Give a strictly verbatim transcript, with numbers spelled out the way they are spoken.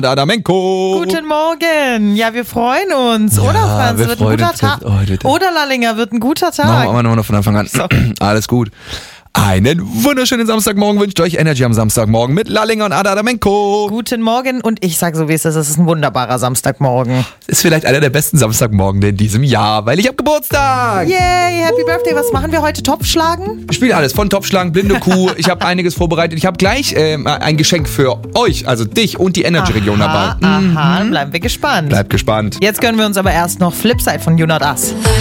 Adamenko. Guten Morgen. Ja, wir freuen uns. Ja, Oder, Franz? wir Wird ein freuen guter uns Tag. heute. Oder, Lallinger, wird ein guter Tag. Machen wir nochmal von Anfang an. So. Alles gut. Einen wunderschönen Samstagmorgen wünscht euch Energy am Samstagmorgen mit Lallinger und Adamenko. Guten Morgen und ich sag so, wie es ist, es ist ein wunderbarer Samstagmorgen. Ist vielleicht einer der besten Samstagmorgen in diesem Jahr, weil ich hab Geburtstag. Yay, Happy Birthday. Was machen wir heute? Topfschlagen? Ich spiele alles, von Topfschlagen, blinde Kuh. Ich habe einiges vorbereitet. Ich habe gleich ähm, ein Geschenk für euch, also dich und die Energy-Region dabei. Aha, dann bleiben wir gespannt. Bleibt gespannt. Jetzt gönnen wir uns aber erst noch Flipside von You Not Us.